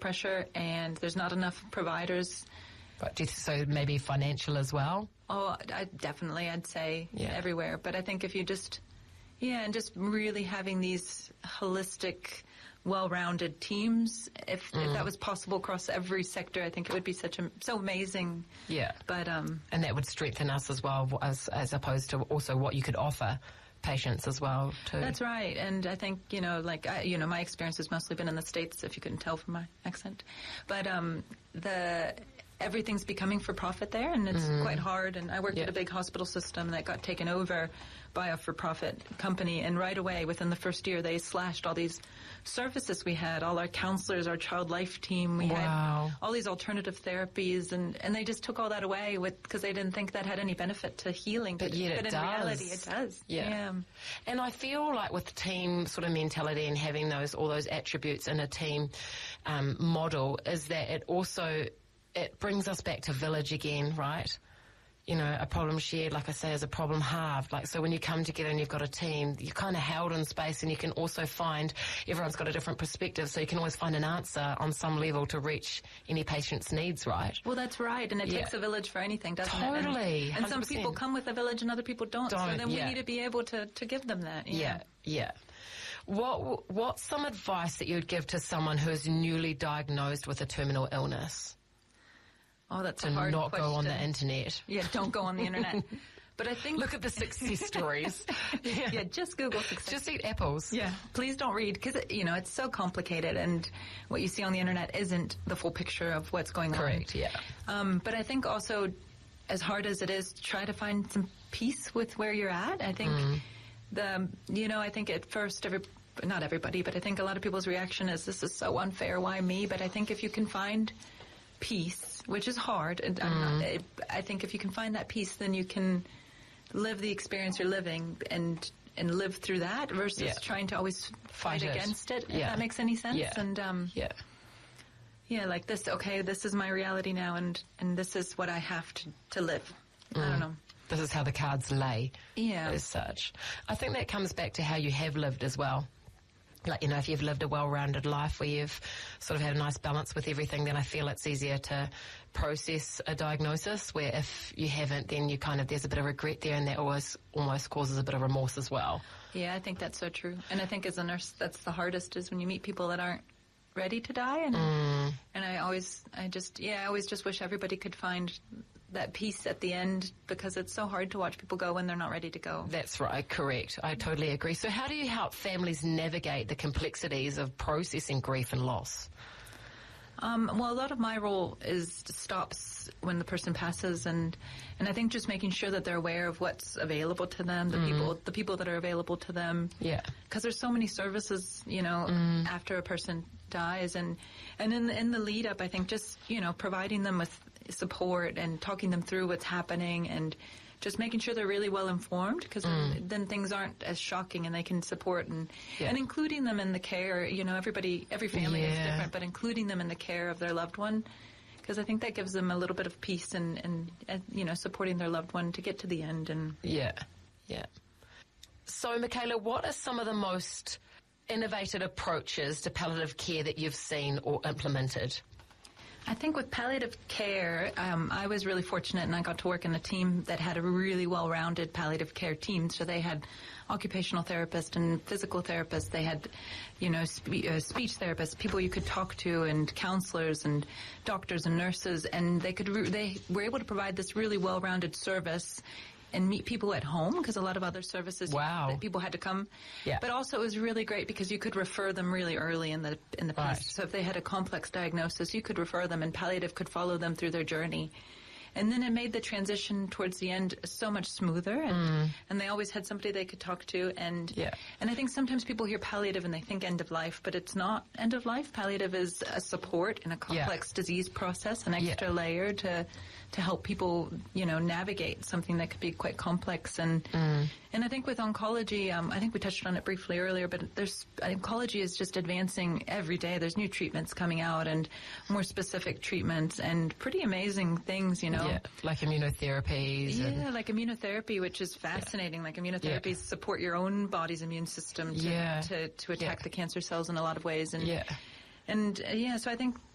pressure and there's not enough providers. But so maybe financial as well? Oh, I'd say everywhere. But I think if you just really having these holistic, well-rounded teams, if that was possible across every sector, I think it would be so amazing. Yeah. But and that would strengthen us as well, as opposed to also what you could offer patients as well too. That's right. And I think, my experience has mostly been in the States, if you couldn't tell from my accent. But everything's becoming for profit there, and it's quite hard. And I worked at a big hospital system that got taken over by a for-profit company, and right away, within the first year, they slashed all these services we had, all our counselors, our child life team. We had all these alternative therapies, and they just took all that away because they didn't think that had any benefit to healing. But yet in reality, it does. Yeah. And I feel like with team sort of mentality and having all those attributes in a team model is that it brings us back to village again, right? A problem shared, like I say, is a problem halved. Like, so when you come together and you've got a team, you're kind of held in space, and you can also find everyone's got a different perspective, so you can always find an answer on some level to reach any patient's needs, right? Well, that's right, and it takes a village for anything, doesn't it? Totally. And some people come with a village and other people don't. So then we need to be able to give them that. Yeah. What's some advice that you would give to someone who is newly diagnosed with a terminal illness? Oh, that's a hard question. To not go on the internet. Yeah, don't go on the internet. But I think... Look at the success stories. Yeah, just Google success. Just eat apples. Yeah. Please don't read, because, it's so complicated, and what you see on the internet isn't the full picture of what's going on. Correct, yeah. But I think also, as hard as it is, try to find some peace with where you're at. I think I think at first not everybody, but I think a lot of people's reaction is, this is so unfair, why me? But I think if you can find peace, which is hard, and I think if you can find that peace, then you can live the experience you're living and live through that versus trying to always fight against it. If that makes any sense. Yeah. And like this. Okay, this is my reality now, and this is what I have to live. I don't know. This is how the cards lay. Yeah. As such, I think that comes back to how you have lived as well. Like, if you've lived a well-rounded life where you've sort of had a nice balance with everything, then I feel it's easier to process a diagnosis, where if you haven't, then there's a bit of regret there, and that almost causes a bit of remorse as well. Yeah, I think that's so true. And I think as a nurse, that's the hardest, is when you meet people that aren't ready to die. And I always just wish everybody could find that peace at the end, because it's so hard to watch people go when they're not ready to go. That's right, correct. I totally agree. So how do you help families navigate the complexities of processing grief and loss? Well, a lot of my role stops when the person passes, and I think just making sure that they're aware of what's available to them, the people that are available to them. Yeah. Because there's so many services, after a person dies, and in the lead up, I think just, providing them with support and talking them through what's happening, and just making sure they're really well informed, because then things aren't as shocking, and they can support and including them in the care. Every family is different, but including them in the care of their loved one, because I think that gives them a little bit of peace and supporting their loved one to get to the end. And yeah. So, Michaela, what are some of the most innovative approaches to palliative care that you've seen or implemented? I think with palliative care, I was really fortunate, and I got to work in a team that had a really well-rounded palliative care team. So they had occupational therapists and physical therapists. They had, speech therapists, people you could talk to, and counselors and doctors and nurses, and they were able to provide this really well-rounded service and meet people at home, because a lot of other services that people had to come. Yeah. But also it was really great because you could refer them really early in the piece. So if they had a complex diagnosis, you could refer them, and palliative could follow them through their journey. And then it made the transition towards the end so much smoother, and they always had somebody they could talk to. And I think sometimes people hear palliative and they think end of life, but it's not end of life. Palliative is a support in a complex disease process, an extra layer to help people, navigate something that could be quite complex. And I think with oncology, I think we touched on it briefly earlier, but oncology is just advancing every day. There's new treatments coming out and more specific treatments and pretty amazing things, Yeah, like immunotherapies. Yeah, like immunotherapy, which is fascinating. Like immunotherapies support your own body's immune system to attack the cancer cells in a lot of ways. So I think